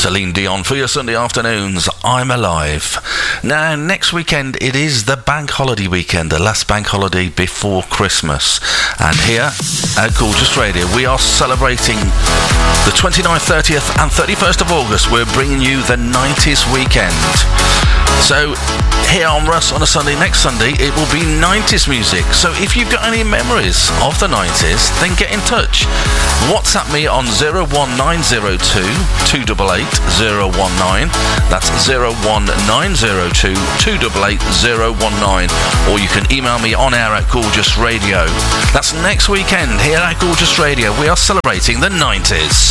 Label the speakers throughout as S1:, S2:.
S1: Celine Dion for your Sunday afternoons. I'm alive. Now, next weekend it is the bank holiday weekend, the last bank holiday before Christmas. And here at Gorgeous Radio, we are celebrating the 29th, 30th and 31st of August. We're bringing you the 90s weekend. So here on Russ on a Sunday, next Sunday, it will be 90s music. So if you've got any memories of the 90s, then get in touch. WhatsApp me on 01902 288 019. That's 01902 288 019. Or you can email me on air at Gorgeous Radio. That's next weekend here at Gorgeous Radio. We are celebrating the 90s.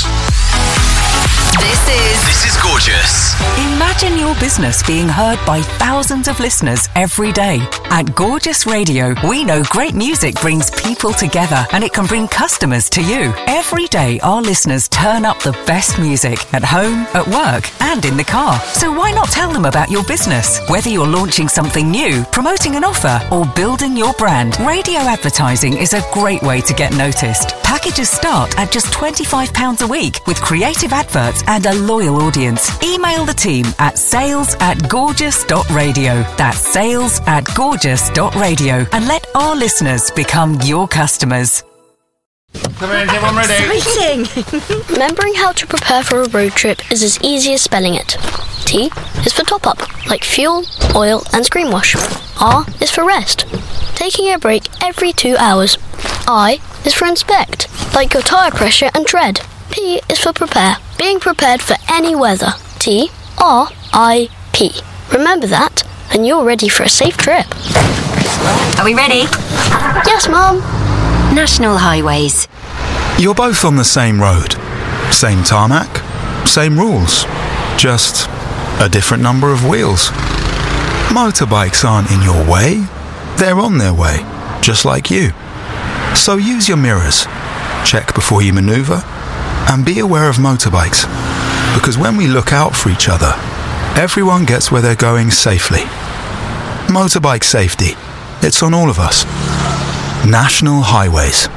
S2: This is Gorgeous.
S3: Imagine your business being heard by thousands of listeners every day. At Gorgeous Radio, we know great music brings people together and it can bring customers to you. Every day, our listeners turn up the best music at home, at work, and in the car. So why not tell them about your business? Whether you're launching something new, promoting an offer, or building your brand, radio advertising is a great way to get noticed. Packages start at just £25 a week with creative adverts and a loyal audience. Email the team at sales@gorgeous.radio. That's sales@gorgeous.radio and let our listeners become your customers.
S4: Everyone ready?
S5: Exciting!
S6: Remembering how to prepare for a road trip is as easy as spelling it. T is for top up, like fuel, oil and screen wash. R is for rest, taking a break every 2 hours. I is for inspect, like your tyre pressure and tread. P is for prepare, being prepared for any weather. TRIP. Remember that, and you're ready for a safe trip.
S5: Are we ready?
S6: Yes, Mum.
S5: National Highways.
S7: You're both on the same road. Same tarmac, same rules. Just a different number of wheels. Motorbikes aren't in your way. They're on their way, just like you. So use your mirrors. Check before you maneuver. And be aware of motorbikes. Because when we look out for each other, everyone gets where they're going safely. Motorbike safety. It's on all of us. National Highways.